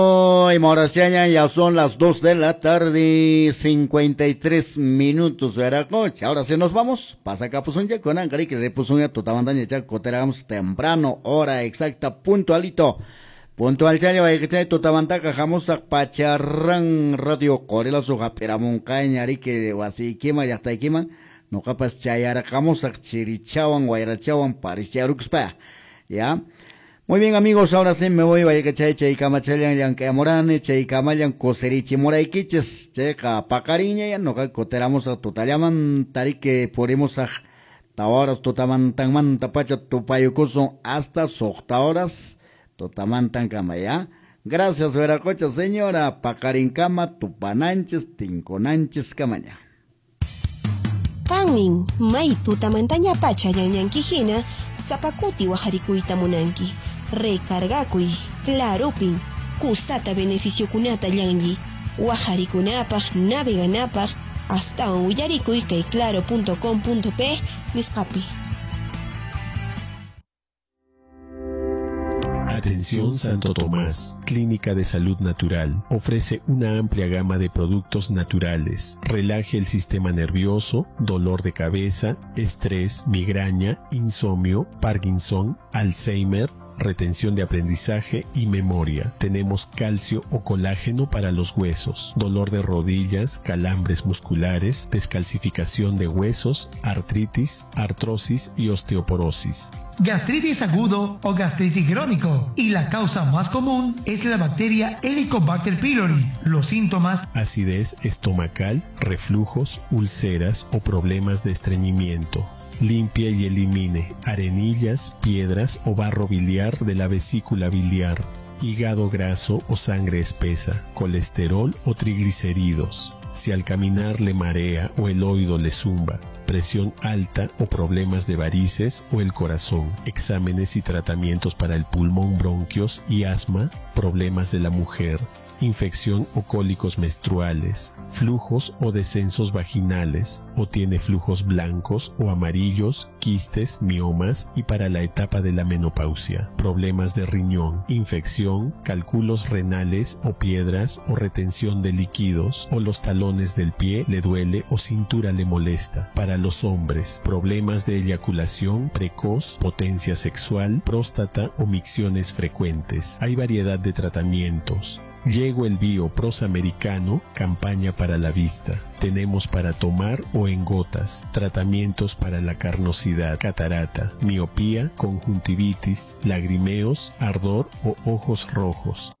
Hoy, Morachaña, ya son las 2 de la tarde, 53 minutos, Veracocha. Ahora sí nos vamos. Pasa acá, pues un ya con Ancari, que le puso un ya totamandaña, ya coteramos temprano, hora exacta, puntualito. Puntual chale, vaya que chaye totamantaca, jamás a Pacharrán, Radio Corela, Soja, Peramoncaña, que así quema, ya está quema. No capaz chayara, jamás a Chirichawan, Guayrachawan, Parischaruxpa. ¿Ya? Muy bien, amigos, ahora sí me voy, vaya que chay camachalian yan que amorane, chay camayan coserichi moraikiches, checa pacariña ya no coteramos a totalaman tarique podemos a tahoras totamantan manta pacha tupayucoso hasta horas totamantan cama ya. Gracias, Veracocha, señora, pacarincama, tupananches, tinconanches camaña. Kanmin, may tutamantaña pacha yan yankijina, zapakuti wajarikuita munanki. Recargakuy, claropin, kusata beneficio kunata yangi, wajarikunapaj, naveganapaj, hasta un willarikuy kay claro.com.p nisqapi. Atención Santo Tomás, Clínica de Salud Natural. Ofrece una amplia gama de productos naturales. Relaje el sistema nervioso, dolor de cabeza, estrés, migraña, insomnio, Parkinson, Alzheimer, retención de aprendizaje y memoria. Tenemos calcio o colágeno para los huesos, dolor de rodillas, calambres musculares, descalcificación de huesos, artritis, artrosis y osteoporosis. Gastritis agudo o gastritis crónico, y la causa más común es la bacteria Helicobacter pylori. Los síntomas: acidez estomacal, reflujos, úlceras o problemas de estreñimiento. Limpia y elimine arenillas, piedras o barro biliar de la vesícula biliar, hígado graso o sangre espesa, colesterol o triglicéridos. Si al caminar le marea o el oído le zumba, presión alta o problemas de varices o el corazón, exámenes y tratamientos para el pulmón, bronquios y asma, problemas de la mujer, infección o cólicos menstruales, flujos o descensos vaginales, o tiene flujos blancos o amarillos, quistes, miomas y para la etapa de la menopausia, problemas de riñón, infección, cálculos renales o piedras o retención de líquidos, o los talones del pie le duele o cintura le molesta. Para los hombres, problemas de eyaculación precoz, potencia sexual, próstata o micciones frecuentes. Hay variedad de tratamientos. Llego el Bio Prosamericano, campaña para la vista. Tenemos para tomar o en gotas, tratamientos para la carnosidad, catarata, miopía, conjuntivitis, lagrimeos, ardor o ojos rojos.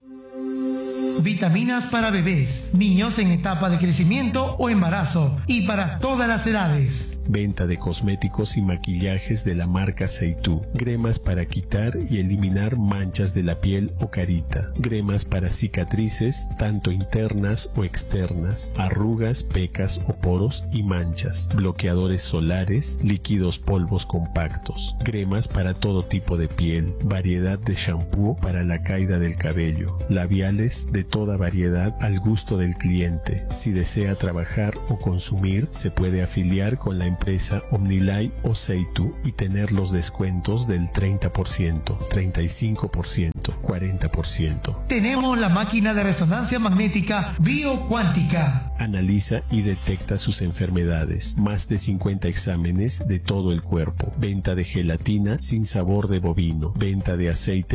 Vitaminas para bebés, niños en etapa de crecimiento o embarazo y para todas las edades. Venta de cosméticos y maquillajes de la marca Seitú. Cremas para quitar y eliminar manchas de la piel o carita. Cremas para cicatrices, tanto internas o externas, arrugas, pecas o poros y manchas. Bloqueadores solares, líquidos polvos compactos. Cremas para todo tipo de piel. Variedad de shampoo para la caída del cabello. Labiales de toda variedad al gusto del cliente. Si desea trabajar o consumir, se puede afiliar con la empresa Omnilay o Seitú y tener los descuentos del 30%, 35%, 40%. Tenemos la máquina de resonancia magnética biocuántica. Analiza y detecta sus enfermedades. Más de 50 exámenes de todo el cuerpo. Venta de gelatina sin sabor de bovino. Venta de aceite